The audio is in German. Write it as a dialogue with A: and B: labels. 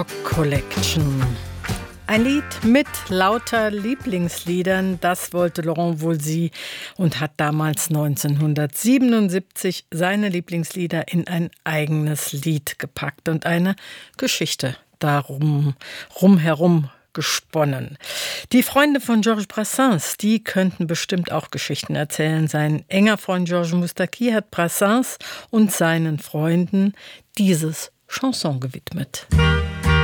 A: Rock Collection. Ein Lied mit lauter Lieblingsliedern, das wollte Laurent Voulzy und hat damals 1977 seine Lieblingslieder in ein eigenes Lied gepackt und eine Geschichte darum herum gesponnen. Die Freunde von Georges Brassens, die könnten bestimmt auch Geschichten erzählen. Sein enger Freund Georges Moustaki hat Brassens und seinen Freunden dieses Chanson gewidmet.